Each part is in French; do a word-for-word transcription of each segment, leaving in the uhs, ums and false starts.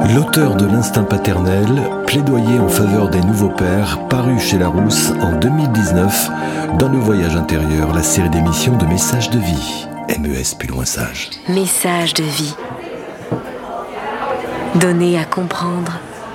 L'auteur de l'Instinct paternel, plaidoyer en faveur des nouveaux pères, paru chez Larousse en deux mille dix-neuf, dans Le Voyage intérieur, la série d'émissions de Messages de vie. M E S plus loin sage. Messages de vie. Donner à comprendre.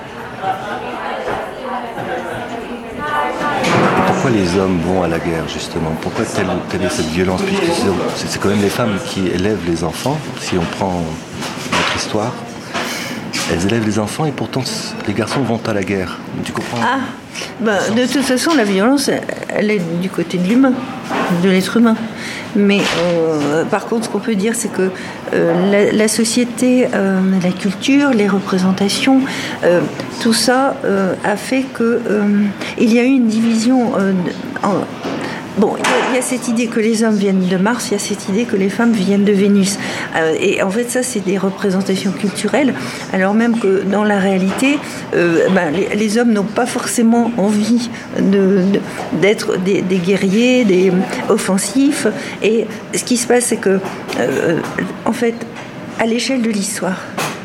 Pourquoi les hommes vont à la guerre, justement ? Pourquoi telle, telle est cette violence ? Puisque c'est, c'est quand même les femmes qui élèvent les enfants, si on prend notre histoire. Elles élèvent les enfants et pourtant les garçons vont à la guerre. Tu comprends ? Ah, bah, de toute façon, la violence, elle est du côté de l'humain, de l'être humain. Mais euh, par contre, ce qu'on peut dire, c'est que euh, la, la société, euh, la culture, les représentations, euh, tout ça euh, a fait que euh, il y a eu une division. Euh, en, Bon, il y, y a cette idée que les hommes viennent de Mars, il y a cette idée que les femmes viennent de Vénus. Euh, et en fait, ça, c'est des représentations culturelles, alors même que dans la réalité, euh, ben, les, les hommes n'ont pas forcément envie de, de, d'être des, des guerriers, des offensifs. Et ce qui se passe, c'est que, euh, en fait, à l'échelle de l'histoire,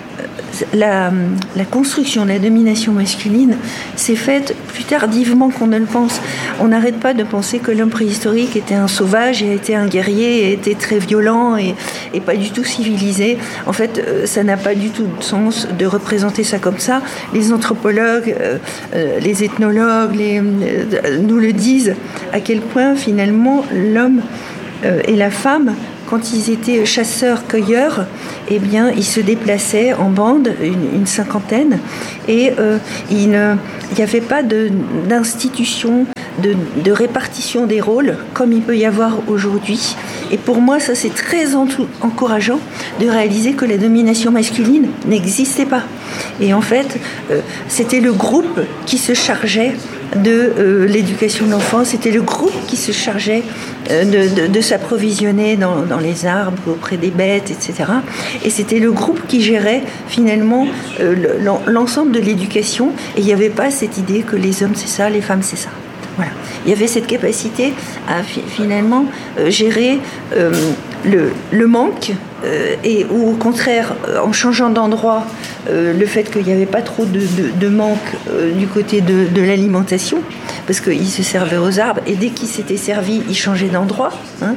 La, la construction de la domination masculine s'est faite plus tardivement qu'on ne le pense. On n'arrête pas de penser que l'homme préhistorique était un sauvage, et était un guerrier, et était très violent et, et pas du tout civilisé. En fait, ça n'a pas du tout de sens de représenter ça comme ça. Les anthropologues, euh, euh, les ethnologues les, euh, nous le disent, à quel point finalement l'homme euh, et la femme, quand ils étaient chasseurs-cueilleurs, eh bien, ils se déplaçaient en bande, une, une cinquantaine, et euh, il n'y avait pas de, d'institution, de, de répartition des rôles, comme il peut y avoir aujourd'hui. Et pour moi, ça, c'est très entou- encourageant de réaliser que la domination masculine n'existait pas. Et en fait, euh, c'était le groupe qui se chargeait de euh, l'éducation de l'enfant, c'était le groupe qui se chargeait euh, de, de, de s'approvisionner dans, dans les arbres, auprès des bêtes, et cetera. Et c'était le groupe qui gérait finalement euh, l'ensemble de l'éducation. Et il n'y avait pas cette idée que les hommes c'est ça, les femmes c'est ça. Voilà. Il y avait cette capacité à fi- finalement euh, gérer euh, le, le manque euh, et ou au contraire euh, en changeant d'endroit euh, le fait qu'il n'y avait pas trop de, de, de manque euh, du côté de, de l'alimentation parce qu'ils se servaient aux arbres et dès qu'ils s'étaient servis ils changeaient d'endroit hein.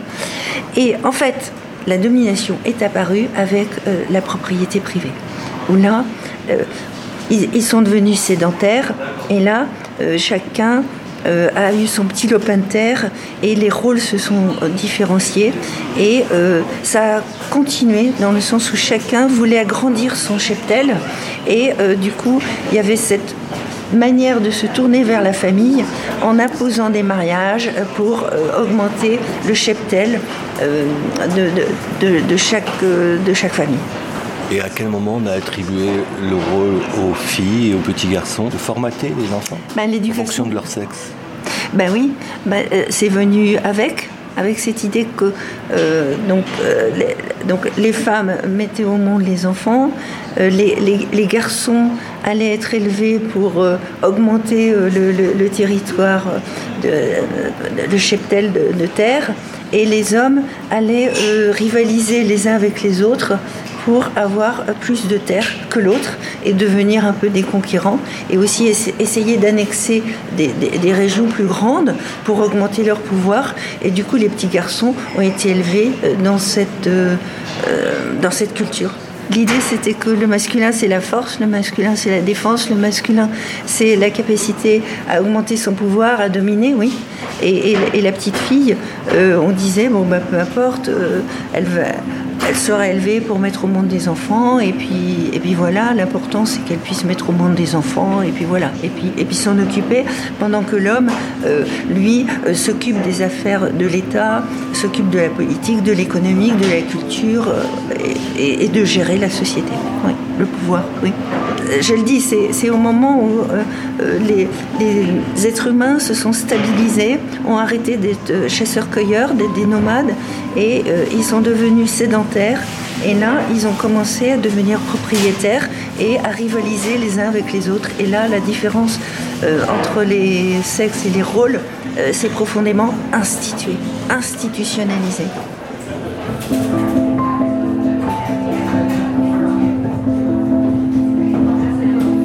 Et en fait la domination est apparue avec euh, la propriété privée où là euh, ils, ils sont devenus sédentaires et là euh, chacun Euh, a eu son petit lopin de terre et les rôles se sont euh, différenciés et euh, ça a continué dans le sens où chacun voulait agrandir son cheptel et euh, du coup il y avait cette manière de se tourner vers la famille en imposant des mariages pour euh, augmenter le cheptel euh, de, de, de, de, chaque, euh, de chaque famille. Et à quel moment on a attribué le rôle aux filles et aux petits garçons de formater les enfants ben, l'éducation. En fonction de leur sexe? Ben oui, ben, euh, c'est venu avec, avec cette idée que euh, donc, euh, les, donc les femmes mettaient au monde les enfants, euh, les, les, les garçons allaient être élevés pour euh, augmenter euh, le, le, le territoire, de, de, le cheptel de, de terre, et les hommes allaient euh, rivaliser les uns avec les autres pour avoir plus de terre que l'autre et devenir un peu des conquérants et aussi essayer d'annexer des, des, des régions plus grandes pour augmenter leur pouvoir. Et du coup, les petits garçons ont été élevés dans cette, euh, dans cette culture. L'idée, c'était que le masculin, c'est la force, le masculin, c'est la défense, le masculin, c'est la capacité à augmenter son pouvoir, à dominer, oui. Et, et, et la petite fille, euh, on disait, bon, bah, peu importe, euh, elle va... Elle sera élevée pour mettre au monde des enfants et puis, et puis voilà, l'important c'est qu'elle puisse mettre au monde des enfants et puis voilà, et puis, et puis s'en occuper pendant que l'homme, euh, lui, euh, s'occupe des affaires de l'État, s'occupe de la politique, de l'économique, de la culture euh, et, et, et de gérer la société, oui, le pouvoir, oui. Je le dis, c'est, c'est au moment où euh, les, les êtres humains se sont stabilisés, ont arrêté d'être chasseurs-cueilleurs, d'être des nomades, et euh, ils sont devenus sédentaires. Et là, ils ont commencé à devenir propriétaires et à rivaliser les uns avec les autres. Et là, la différence euh, entre les sexes et les rôles euh, s'est profondément instituée, institutionnalisée.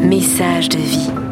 Message de vie.